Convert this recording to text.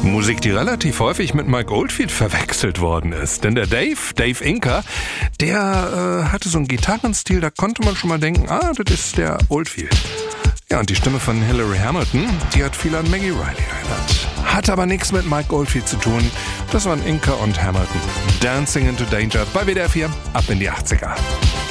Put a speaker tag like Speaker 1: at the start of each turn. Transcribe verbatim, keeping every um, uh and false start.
Speaker 1: Musik, die relativ häufig mit Mike Oldfield verwechselt worden ist. Denn der Dave, Dave Inker, der äh, hatte so einen Gitarrenstil, da konnte man schon mal denken, ah, das ist der Oldfield. Ja, und die Stimme von Hilary Hamilton, die hat viel an Maggie Riley erinnert. Hat aber nichts mit Mike Oldfield zu tun. Das waren Inker und Hamilton. Dancing into Danger bei W D R vier, ab in die achtziger.